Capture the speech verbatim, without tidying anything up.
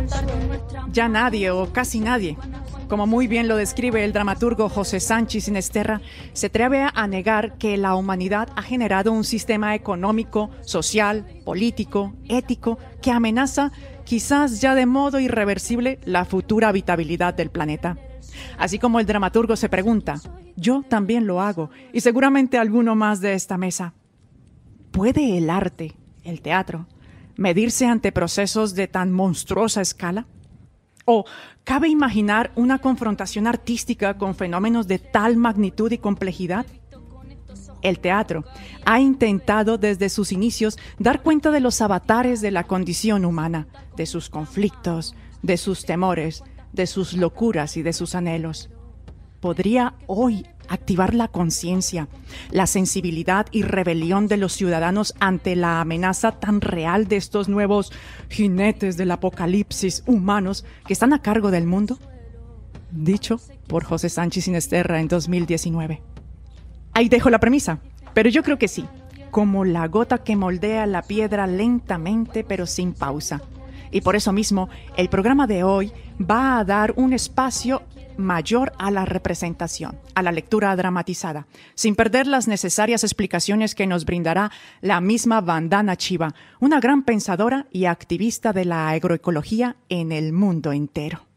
Ya nadie o casi nadie, como muy bien lo describe el dramaturgo José Sánchez Sinisterra, se atreve a negar que la humanidad ha generado un sistema económico, social, político, ético, que amenaza, quizás ya de modo irreversible, la futura habitabilidad del planeta. Así como el dramaturgo se pregunta, yo también lo hago, y seguramente alguno más de esta mesa. ¿Puede el arte, el teatro, medirse ante procesos de tan monstruosa escala? ¿O cabe imaginar una confrontación artística con fenómenos de tal magnitud y complejidad? El teatro ha intentado desde sus inicios dar cuenta de los avatares de la condición humana, de sus conflictos, de sus temores, de sus locuras y de sus anhelos. ¿Podría hoy activar la conciencia, la sensibilidad y rebelión de los ciudadanos ante la amenaza tan real de estos nuevos jinetes del apocalipsis humanos que están a cargo del mundo? Dicho por José Sánchez Sinisterra en dos mil diecinueve. Ahí dejo la premisa, pero yo creo que sí, como la gota que moldea la piedra lentamente pero sin pausa. Y por eso mismo, el programa de hoy va a dar un espacio mayor a la representación, a la lectura dramatizada, sin perder las necesarias explicaciones que nos brindará la misma Vandana Shiva, una gran pensadora y activista de la agroecología en el mundo entero.